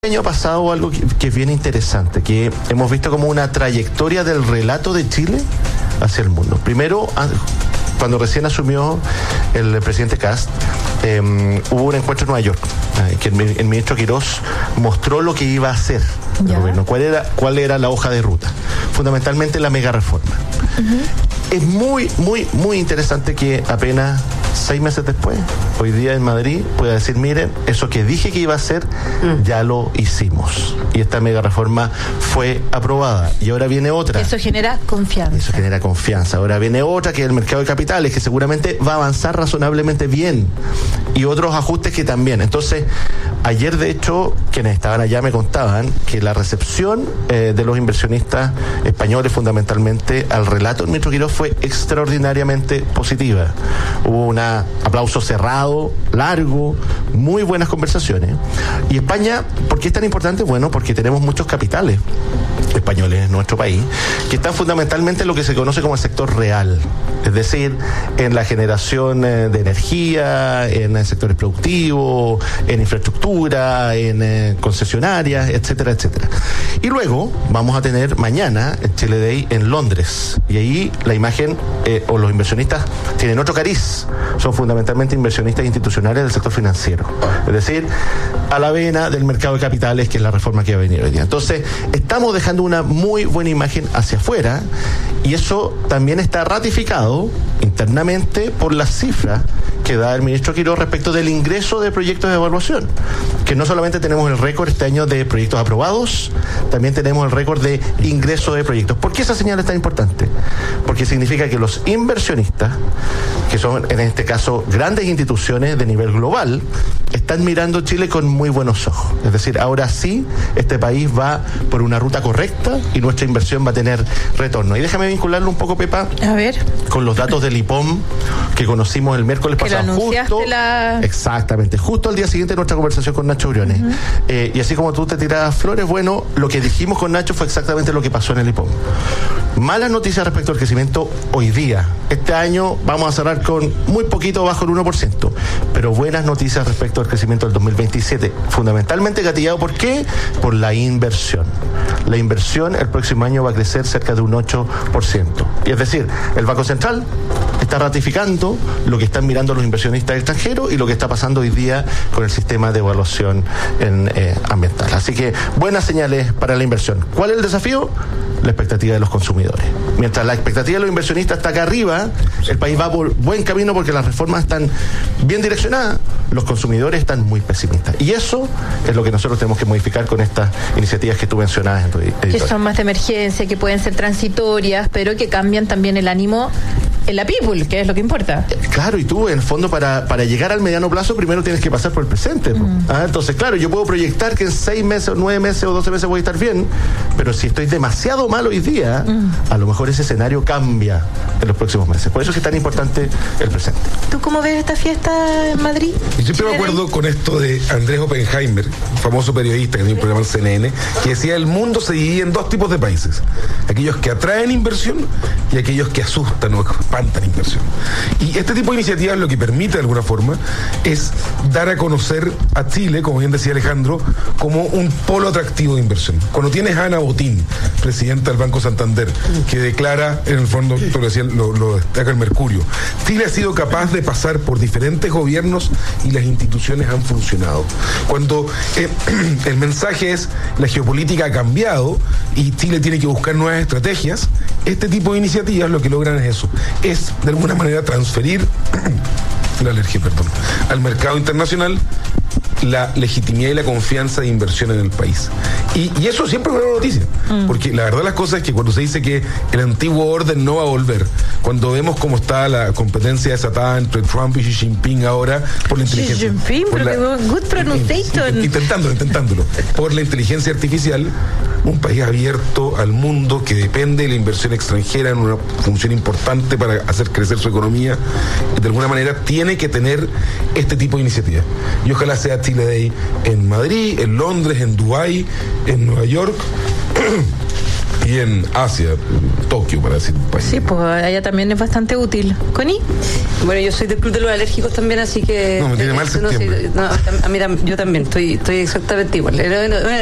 año ha pasado algo que es bien interesante, que hemos visto como una trayectoria del relato de Chile hacia el mundo. Primero, cuando recién asumió el presidente Kast, hubo un encuentro en Nueva York, que el ministro Quirós mostró lo que iba a hacer el gobierno, cuál era la hoja de ruta, fundamentalmente la mega reforma. Es muy interesante que apenas 6 meses después, hoy día en Madrid, pueda decir, miren, eso que dije que iba a hacer, ya lo hicimos. Y esta mega reforma fue aprobada. Y ahora viene otra. Eso genera confianza. Ahora viene otra, que es el mercado de capitales, que seguramente va a avanzar razonablemente bien. Y otros ajustes que también. Entonces, ayer, de hecho, quienes estaban allá me contaban que la recepción de los inversionistas españoles, fundamentalmente, al relato del ministro Quirós fue extraordinariamente positiva. Hubo un aplauso cerrado, largo, muy buenas conversaciones. Y España, ¿por qué es tan importante? Bueno, porque tenemos muchos capitales españoles en nuestro país, que están fundamentalmente en lo que se conoce como el sector real, es decir, en la generación de energía, en sectores productivos, en infraestructura, en concesionarias, etcétera, etcétera. Y luego vamos a tener mañana el Chile Day en Londres, y ahí la imagen o los inversionistas tienen otro cariz, son fundamentalmente inversionistas institucionales del sector financiero, es decir, a la vena del mercado de capitales, que es la reforma que va a venir hoy día. Entonces, estamos dejando una muy buena imagen hacia afuera, y eso también está ratificado internamente por las cifras que da el ministro Quirós respecto del ingreso de proyectos de evaluación, que no solamente tenemos el récord este año de proyectos aprobados, también tenemos el récord de ingreso de proyectos. ¿Por qué esa señal es tan importante? Porque significa que los inversionistas, que son en este caso grandes instituciones de nivel global, están mirando Chile con muy buenos ojos. Es decir, ahora sí, este país va por una ruta correcta y nuestra inversión va a tener retorno. Y déjame vincularlo un poco, Pepa, a ver, con los datos del IPOM que conocimos el miércoles pasado. Exactamente, justo al día siguiente de nuestra conversación con Nacho Briones. Y así como tú te tirabas flores, bueno, lo que dijimos con Nacho fue exactamente lo que pasó en el IPOM. Malas noticias respecto al crecimiento hoy día. Este año vamos a cerrar con muy poquito bajo el 1%, pero buenas noticias respecto al crecimiento del 2027, fundamentalmente gatillado, ¿por qué? Por la inversión. La inversión el próximo año va a crecer cerca de un 8%. Y es decir, el Banco Central está ratificando lo que están mirando los inversionistas extranjeros y lo que está pasando hoy día con el sistema de evaluación ambiental. Así que buenas señales para la inversión. ¿Cuál es el desafío? La expectativa de los consumidores. Mientras la expectativa de los inversionistas está acá arriba, el país va por buen camino porque las reformas están bien direccionadas, los consumidores están muy pesimistas. Y eso es lo que nosotros tenemos que modificar con estas iniciativas que tú mencionabas en tu editorial. Que son más de emergencia, que pueden ser transitorias, pero que cambian también el ánimo en la people, que es lo que importa. Claro, y tú, en el fondo, para llegar al mediano plazo, primero tienes que pasar por el presente. Entonces, claro, yo puedo proyectar que en 6 meses, o 9 meses, o 12 meses voy a estar bien, pero si estoy demasiado mal hoy día, a lo mejor ese escenario cambia en los próximos meses. Por eso es que es tan importante el presente. ¿Tú cómo ves esta fiesta en Madrid? Y siempre me acuerdo con esto de Andrés Oppenheimer, famoso periodista que tiene un programa en CNN, que decía: el mundo se divide en 2 tipos de países: aquellos que atraen inversión y aquellos que asustan o espantan inversión. Y este tipo de iniciativas lo que permite de alguna forma es dar a conocer a Chile, como bien decía Alejandro, como un polo atractivo de inversión. Cuando tienes a Ana Botín, presidenta del Banco Santander, que declara, en el fondo, tú lo decías, lo destaca el Mercurio, Chile ha sido capaz de pasar por diferentes gobiernos y las instituciones han funcionado. Cuando el mensaje es: la geopolítica ha cambiado y Chile tiene que buscar nuevas estrategias, este tipo de iniciativas lo que logran es eso, es de alguna manera transferir al mercado internacional la legitimidad y la confianza de inversión en el país. Y eso siempre es una noticia, porque la verdad de las cosas es que cuando se dice que el antiguo orden no va a volver, cuando vemos cómo está la competencia desatada entre Trump y Xi Jinping ahora por la inteligencia. Xi Jinping, good pronunciation. Intentándolo. Por la inteligencia artificial, un país abierto al mundo que depende de la inversión extranjera en una función importante para hacer crecer su economía, de alguna manera tiene que tener este tipo de iniciativas. Y ojalá sea Chile Day en Madrid, en Londres, en Dubái, en Nueva York. Y en Asia, Tokio, para decir un país. Sí, pues allá también es bastante útil. ¿Connie? Bueno, yo soy del club de los alérgicos también, así que... No, me tiene mal septiembre. Mira, yo también estoy exactamente igual.